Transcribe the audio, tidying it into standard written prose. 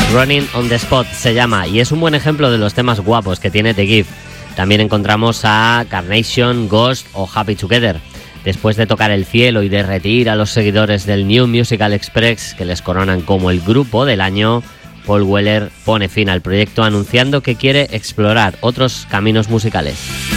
Running on the Spot se llama y es un buen ejemplo de los temas guapos que tiene The Gift. También encontramos a Carnation, Ghost o Happy Together. Después de tocar el cielo y derretir a los seguidores del New Musical Express, que les coronan como el grupo del año, Paul Weller pone fin al proyecto anunciando que quiere explorar otros caminos musicales.